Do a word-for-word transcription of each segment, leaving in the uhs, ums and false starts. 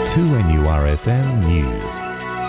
two N U R F M News.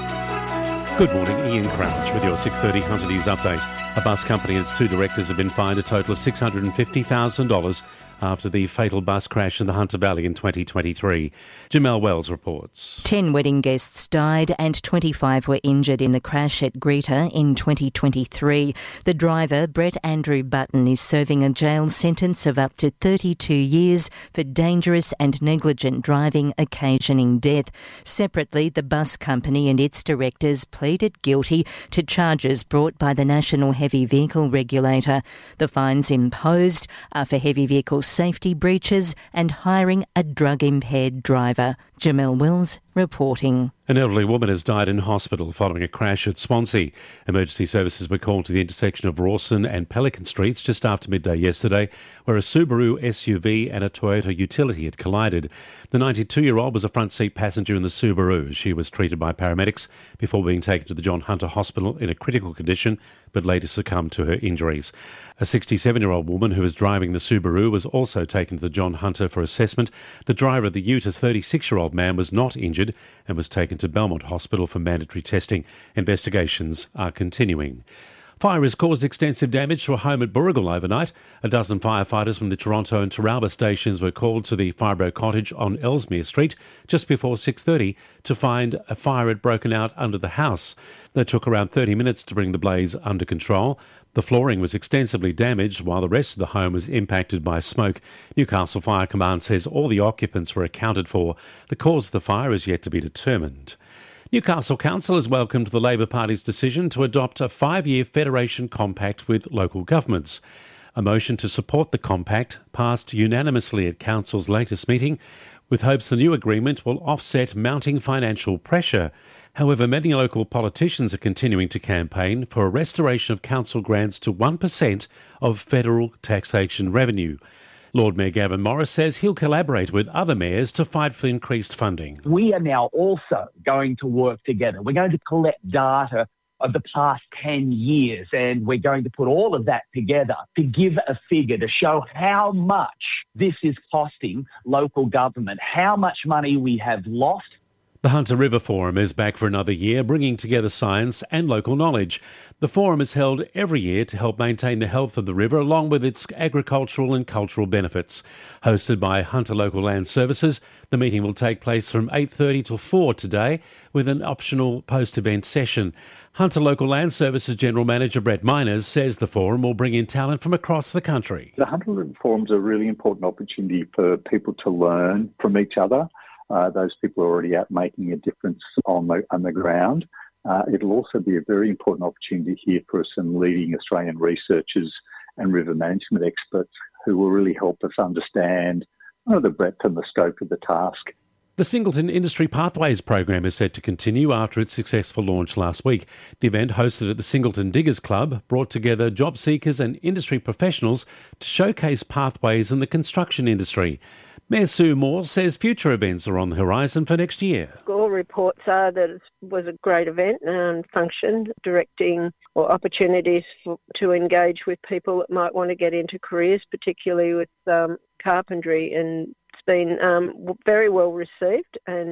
Good morning, Ian Crouch with your six thirty Hunter News update. A bus company and its two directors have been fined a total of six hundred fifty thousand dollars after the fatal bus crash in the Hunter Valley in twenty twenty-three. Jamelle Wells reports. Ten wedding guests died and twenty-five were injured in the crash at Greta in twenty twenty-three. The driver, Brett Andrew Button, is serving a jail sentence of up to thirty-two years for dangerous and negligent driving occasioning death. Separately, the bus company and its directors pleaded guilty to charges brought by the National Heavy Vehicle Regulator. The fines imposed are for heavy vehicle safety breaches and hiring a drug-impaired driver. Jamelle Wells reporting. An elderly woman has died in hospital following a crash at Swansea. Emergency services were called to the intersection of Rawson and Pelican Streets just after midday yesterday, where a Subaru S U V and a Toyota utility had collided. The ninety-two-year-old was a front seat passenger in the Subaru. She was treated by paramedics before being taken to the John Hunter Hospital in a critical condition, but later succumbed to her injuries. A sixty-seven-year-old woman who was driving the Subaru was also taken to the John Hunter for assessment. The driver of the ute, a thirty-six-year-old man, was not injured and was taken to Belmont Hospital for mandatory testing. Investigations are continuing. Fire has caused extensive damage to a home at Booragul overnight. A dozen firefighters from the Toronto and Taralba stations were called to the Firebro Cottage on Ellesmere Street just before six thirty to find a fire had broken out under the house. They took around thirty minutes to bring the blaze under control. The flooring was extensively damaged while the rest of the home was impacted by smoke. Newcastle Fire Command says all the occupants were accounted for. The cause of the fire is yet to be determined. Newcastle Council has welcomed the Labor Party's decision to adopt a five-year federation compact with local governments. A motion to support the compact passed unanimously at Council's latest meeting, with hopes the new agreement will offset mounting financial pressure. However, many local politicians are continuing to campaign for a restoration of council grants to one percent of federal taxation revenue. Lord Mayor Gavin Morris says he'll collaborate with other mayors to fight for increased funding. We are now also going to work together. We're going to collect data of the past ten years, and we're going to put all of that together to give a figure to show how much this is costing local government, how much money we have lost. The Hunter River Forum is back for another year, bringing together science and local knowledge. The forum is held every year to help maintain the health of the river along with its agricultural and cultural benefits. Hosted by Hunter Local Land Services, the meeting will take place from eight thirty till four today with an optional post-event session. Hunter Local Land Services General Manager Brett Miners says the forum will bring in talent from across the country. The Hunter River Forum is a really important opportunity for people to learn from each other. Uh, those people are already out making a difference on the, on the ground. Uh, it'll also be a very important opportunity here for some leading Australian researchers and river management experts who will really help us understand uh, the breadth and the scope of the task. The Singleton Industry Pathways program is set to continue after its successful launch last week. The event, hosted at the Singleton Diggers Club, brought together job seekers and industry professionals to showcase pathways in the construction industry. Mayor Sue Moore says future events are on the horizon for next year. All reports are that it was a great event and function, directing or opportunities for, to engage with people that might want to get into careers, particularly with um, carpentry, and it's been um, very well received and